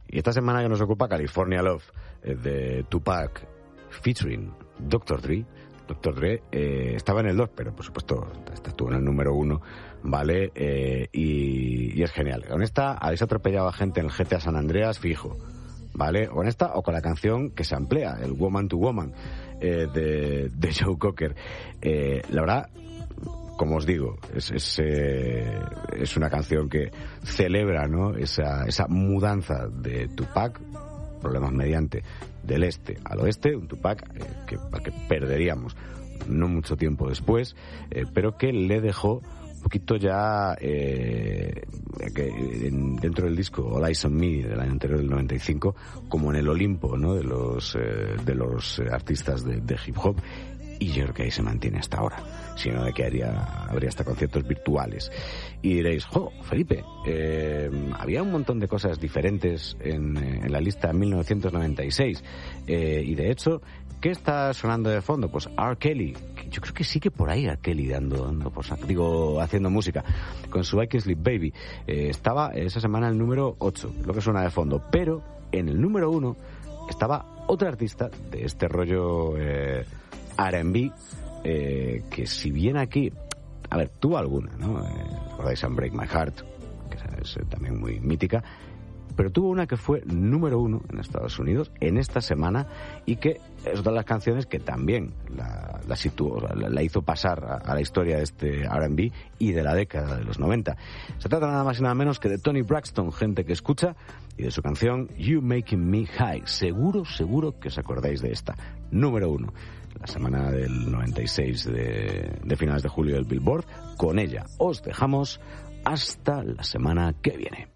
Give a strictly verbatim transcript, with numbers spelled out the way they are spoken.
Y esta semana que nos ocupa California Love, eh, de Tupac featuring doctor Dre. doctor Dre eh, estaba en el dos, pero por supuesto esta estuvo en el número uno, ¿vale? Eh, y, y es genial. Con esta habéis atropellado a gente en el G T A San Andreas fijo, ¿vale? Con esta o con la canción que se emplea, el Woman to Woman, eh, de, de Joe Cocker. Eh, la verdad, como os digo, es, es, eh, es una canción que celebra, ¿no?, esa, esa mudanza de Tupac, problemas mediante, del este al oeste, un Tupac eh, que, que perderíamos no mucho tiempo después, eh, pero que le dejó un poquito ya eh, que en, dentro del disco All Eyes on Me del año anterior, del noventa y cinco, como en el Olimpo, ¿no?, de los eh, de los eh, artistas de, de hip hop, y yo creo que ahí se mantiene hasta ahora, si no de que haría, habría hasta conciertos virtuales. Y diréis, jo, Felipe, eh, había un montón de cosas diferentes en, en la lista de mil novecientos noventa y seis, eh, y de hecho, ¿qué está sonando de fondo? Pues R. Kelly. Yo creo que sí que por ahí R. Kelly dando, dando por saco, digo, haciendo música con su I Can Sleep Baby. Eh, estaba esa semana el número ocho, lo que suena de fondo, pero en el número uno estaba otra artista de este rollo eh, R and B, eh, que si bien aquí, a ver, tuvo alguna, ¿no? Eh, ¿recordáis Unbreak My Heart? Que es eh, también muy mítica, pero tuvo una que fue número uno en Estados Unidos en esta semana, y que es otra de las canciones que también la, la situó, la, la hizo pasar a, a la historia de este R and B y de la década de los noventa. Se trata nada más y nada menos que de Toni Braxton, gente que escucha, y de su canción You Making Me High. Seguro, seguro que os acordáis de esta. Número uno. La semana del noventa y seis de, de finales de julio del Billboard. Con ella os dejamos hasta la semana que viene.